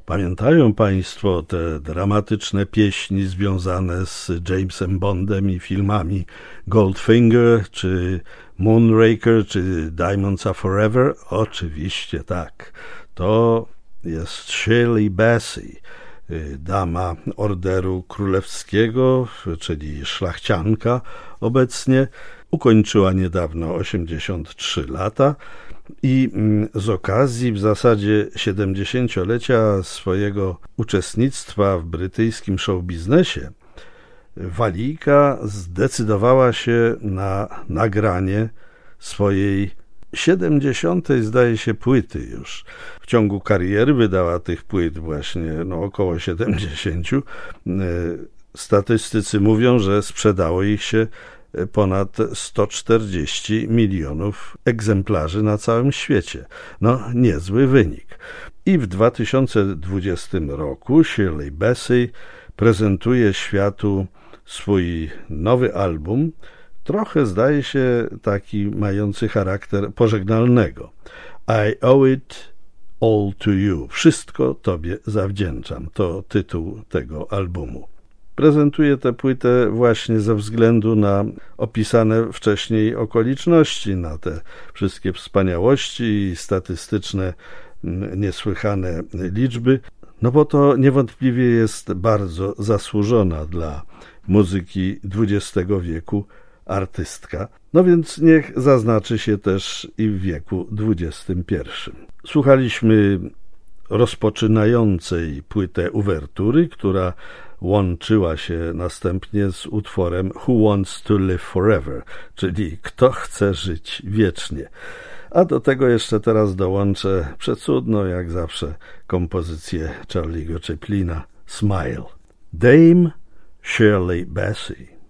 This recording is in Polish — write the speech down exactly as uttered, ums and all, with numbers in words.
Pamiętają Państwo te dramatyczne pieśni związane z Jamesem Bondem i filmami Goldfinger, czy Moonraker, czy Diamonds Are Forever? Oczywiście tak. To jest Shirley Bassey, dama Orderu Królewskiego, czyli szlachcianka obecnie. Ukończyła niedawno osiemdziesiąt trzy lata i z okazji w zasadzie siedemdziesięciolecia swojego uczestnictwa w brytyjskim showbiznesie Walijka zdecydowała się na nagranie swojej siedemdziesiątej, zdaje się, płyty już. W ciągu kariery wydała tych płyt właśnie no, około siedemdziesięciu. Statystycy mówią, że sprzedało ich się ponad sto czterdzieści milionów egzemplarzy na całym świecie. No, niezły wynik. I w dwa tysiące dwudziestym roku Shirley Bassey prezentuje światu swój nowy album, trochę zdaje się taki mający charakter pożegnalnego. I owe it all to you. Wszystko Tobie zawdzięczam. To tytuł tego albumu. Prezentuję tę płytę właśnie ze względu na opisane wcześniej okoliczności, na te wszystkie wspaniałości i statystyczne, niesłychane liczby, no bo to niewątpliwie jest bardzo zasłużona dla muzyki dwudziestego wieku artystka. No więc niech zaznaczy się też i w wieku dwudziestym pierwszym. Słuchaliśmy rozpoczynającej płytę uwertury, która łączyła się następnie z utworem Who Wants to Live Forever, czyli Kto chce żyć wiecznie. A do tego jeszcze teraz dołączę przecudną, jak zawsze, kompozycję Charlie'ego Chaplina Smile. Dame Shirley Bassey.